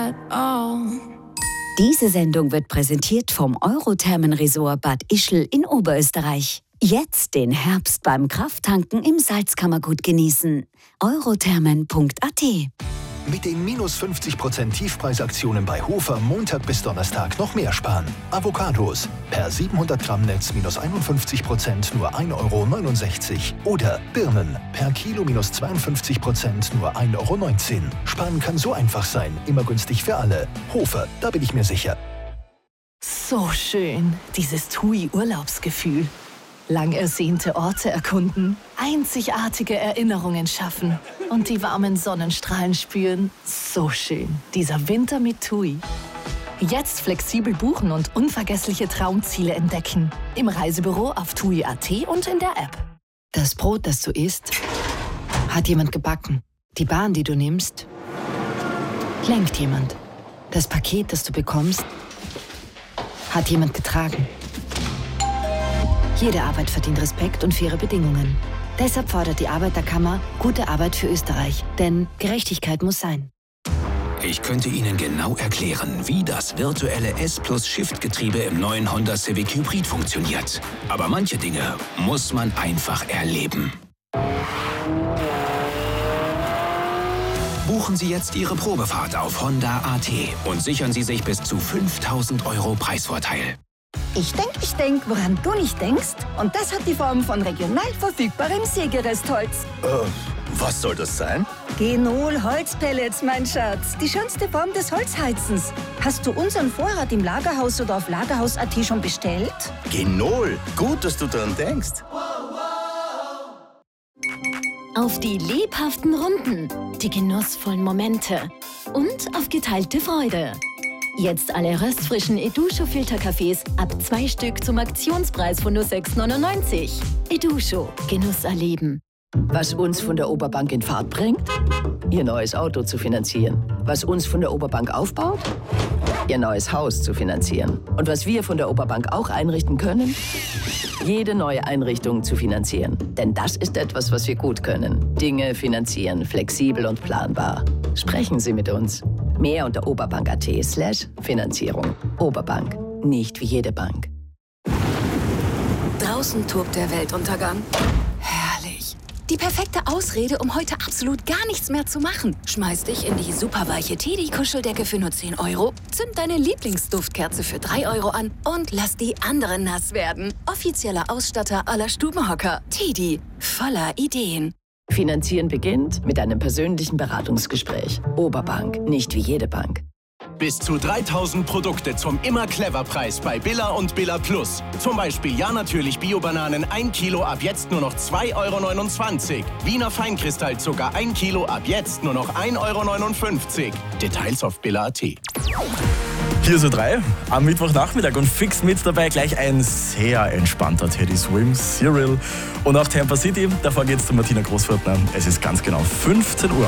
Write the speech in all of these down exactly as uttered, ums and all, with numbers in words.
Diese Sendung wird präsentiert vom Eurothermenresort Bad Ischl in Oberösterreich. Jetzt den Herbst beim Krafttanken im Salzkammergut genießen. eurothermen punkt a t. Mit den minus fünfzig Prozent Tiefpreisaktionen bei Hofer Montag bis Donnerstag noch mehr sparen. Avocados per siebenhundert Gramm Netz minus einundfünfzig Prozent nur ein Euro neunundsechzig. Oder Birnen per Kilo minus zweiundfünfzig Prozent nur ein Euro neunzehn. Sparen kann so einfach sein, immer günstig für alle. Hofer, da bin ich mir sicher. So schön, dieses TUI-Urlaubsgefühl. Lang ersehnte Orte erkunden, einzigartige Erinnerungen schaffen und die warmen Sonnenstrahlen spüren. So schön, dieser Winter mit TUI. Jetzt flexibel buchen und unvergessliche Traumziele entdecken. Im Reisebüro auf tui punkt a t und in der App. Das Brot, das du isst, hat jemand gebacken. Die Bahn, die du nimmst, lenkt jemand. Das Paket, das du bekommst, hat jemand getragen. Jede Arbeit verdient Respekt und faire Bedingungen. Deshalb fordert die Arbeiterkammer gute Arbeit für Österreich. Denn Gerechtigkeit muss sein. Ich könnte Ihnen genau erklären, wie das virtuelle S-Plus-Shift-Getriebe im neuen Honda Civic Hybrid funktioniert. Aber manche Dinge muss man einfach erleben. Buchen Sie jetzt Ihre Probefahrt auf Honda punkt a t und sichern Sie sich bis zu fünftausend Euro Preisvorteil. Ich denk, ich denk, woran du nicht denkst. Und das hat die Form von regional verfügbarem Sägerestholz. Äh, was soll das sein? Genol Holzpellets, mein Schatz. Die schönste Form des Holzheizens. Hast du unseren Vorrat im Lagerhaus oder auf lagerhaus punkt a t schon bestellt? Genol, gut, dass du daran denkst. Auf die lebhaften Runden, die genussvollen Momente und auf geteilte Freude. Jetzt alle röstfrischen Edusho-Filterkaffees ab zwei Stück zum Aktionspreis von nur sechs neunundneunzig. Edusho, Genuss erleben. Was uns von der Oberbank in Fahrt bringt? Ihr neues Auto zu finanzieren. Was uns von der Oberbank aufbaut? Ihr neues Haus zu finanzieren. Und was wir von der Oberbank auch einrichten können? Jede neue Einrichtung zu finanzieren. Denn das ist etwas, was wir gut können. Dinge finanzieren, flexibel und planbar. Sprechen Sie mit uns. Mehr unter oberbank punkt a t slash Finanzierung. Oberbank, nicht wie jede Bank. Draußen tobt der Weltuntergang. Herrlich. Die perfekte Ausrede, um heute absolut gar nichts mehr zu machen. Schmeiß dich in die superweiche Teddy-Kuscheldecke für nur zehn Euro, zünd deine Lieblingsduftkerze für drei Euro an und lass die anderen nass werden. Offizieller Ausstatter aller Stubenhocker. Teddy, voller Ideen. Finanzieren beginnt mit einem persönlichen Beratungsgespräch. Oberbank, nicht wie jede Bank. Bis zu dreitausend Produkte zum Immer-Clever-Preis bei Billa und Billa Plus. Zum Beispiel ja natürlich Bio-Bananen ein Kilo ab jetzt nur noch zwei Euro neunundzwanzig. Wiener Feinkristallzucker ein Kilo ab jetzt nur noch ein Euro neunundfünfzig. Details auf billa punkt a t. Hier so drei am Mittwochnachmittag und fix mit dabei gleich ein sehr entspannter Teddy Swims, Cyril und auch Tampa City. Davor geht's zu Martina Großviertner. Es ist ganz genau fünfzehn Uhr.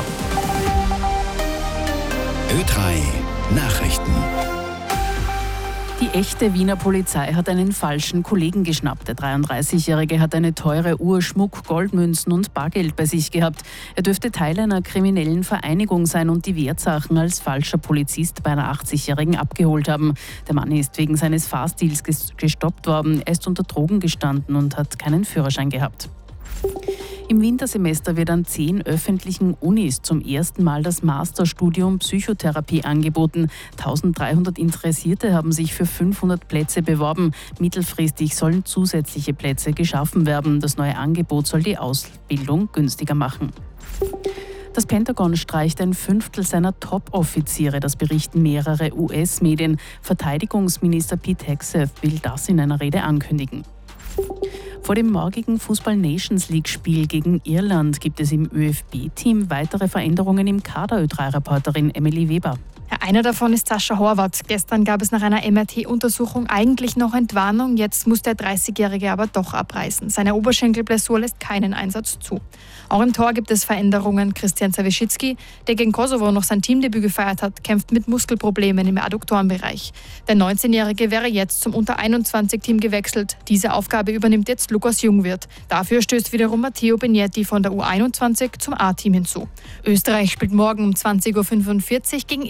Ö drei Nachrichten. Die echte Wiener Polizei hat einen falschen Kollegen geschnappt. Der dreiunddreißigjährige hat eine teure Uhr, Schmuck, Goldmünzen und Bargeld bei sich gehabt. Er dürfte Teil einer kriminellen Vereinigung sein und die Wertsachen als falscher Polizist bei einer achtzigjährigen abgeholt haben. Der Mann ist wegen seines Fahrstils gestoppt worden. Er ist unter Drogen gestanden und hat keinen Führerschein gehabt. Im Wintersemester wird an zehn öffentlichen Unis zum ersten Mal das Masterstudium Psychotherapie angeboten. eintausenddreihundert Interessierte haben sich für fünfhundert Plätze beworben. Mittelfristig sollen zusätzliche Plätze geschaffen werden. Das neue Angebot soll die Ausbildung günstiger machen. Das Pentagon streicht ein Fünftel seiner Top-Offiziere, das berichten mehrere U S-Medien. Verteidigungsminister Pete Hegseth will das in einer Rede ankündigen. Vor dem morgigen Fußball-Nations-League-Spiel gegen Irland gibt es im ÖFB-Team weitere Veränderungen im Kader. Ö drei Reporterin Emily Weber. Ja, einer davon ist Sascha Horvath. Gestern gab es nach einer M R T-Untersuchung eigentlich noch Entwarnung. Jetzt muss der dreißigjährige aber doch abreisen. Seine Oberschenkelblessur lässt keinen Einsatz zu. Auch im Tor gibt es Veränderungen. Christian Zawischicki, der gegen Kosovo noch sein Teamdebüt gefeiert hat, kämpft mit Muskelproblemen im Adduktorenbereich. Der neunzehnjährige wäre jetzt zum Unter einundzwanzig-Team gewechselt. Diese Aufgabe übernimmt jetzt Lukas Jungwirth. Dafür stößt wiederum Matteo Begnetti von der U einundzwanzig zum A-Team hinzu. Österreich spielt morgen um zwanzig Uhr fünfundvierzig gegen Irland.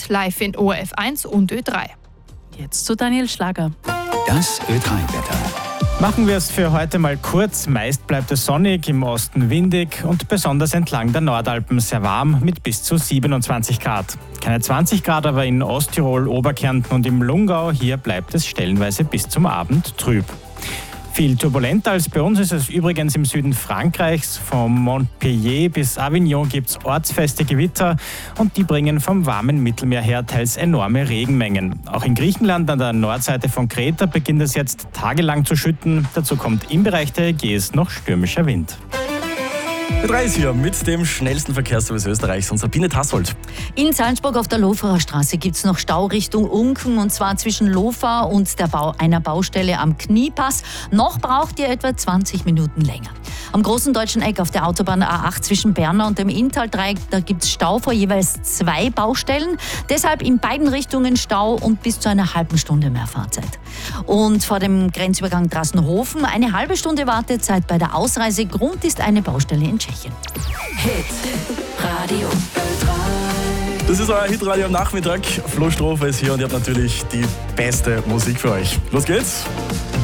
und live in O R F eins und Ö drei. Jetzt zu Daniel Schlager. Das Ö drei Wetter. Machen wir es für heute mal kurz. Meist bleibt es sonnig, im Osten windig und besonders entlang der Nordalpen sehr warm mit bis zu siebenundzwanzig Grad. Keine zwanzig Grad aber in Osttirol, Oberkärnten und im Lungau. Hier bleibt es stellenweise bis zum Abend trüb. Viel turbulenter als bei uns ist es übrigens im Süden Frankreichs. Vom Montpellier bis Avignon gibt es ortsfeste Gewitter und die bringen vom warmen Mittelmeer her teils enorme Regenmengen. Auch in Griechenland an der Nordseite von Kreta beginnt es jetzt tagelang zu schütten. Dazu kommt im Bereich der Ägäis noch stürmischer Wind. Ö drei ist hier mit dem schnellsten Verkehrsservice Österreichs und Sabine Tassold. In Salzburg auf der Lofarer Straße gibt es noch Stau Richtung Unken, und zwar zwischen Lofa und der Bau einer Baustelle am Kniepass. Noch braucht ihr etwa zwanzig Minuten länger. Am großen deutschen Eck auf der Autobahn A acht zwischen Berna und dem Inntal-Dreieck, da gibt es Stau vor jeweils zwei Baustellen. Deshalb in beiden Richtungen Stau und bis zu einer halben Stunde mehr Fahrzeit. Und vor dem Grenzübergang Drassenhofen eine halbe Stunde Wartezeit bei der Ausreise. Grund ist eine Baustelle in Tschechien. Hit Radio. Das ist euer Hitradio am Nachmittag. Flo Strophe ist hier und ihr habt natürlich die beste Musik für euch. Los geht's!